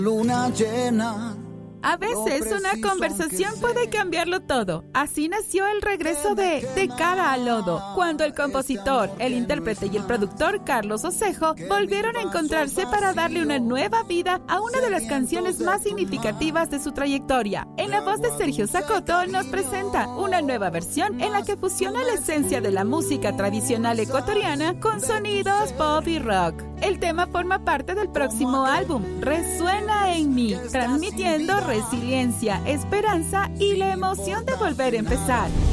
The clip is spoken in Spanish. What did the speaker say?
Luna llena. A veces una conversación puede cambiarlo todo. Así nació el regreso de Cara al Lodo, cuando el compositor, el intérprete y el productor Carlos Osejo volvieron a encontrarse para darle una nueva vida a una de las canciones más significativas de su trayectoria. En la voz de Sergio Zacoto nos presenta una nueva versión en la que fusiona la esencia de la música tradicional ecuatoriana con sonidos pop y rock. El tema forma parte del próximo álbum, Resuena en mí, transmitiendo resiliencia, esperanza y la emoción de volver a empezar.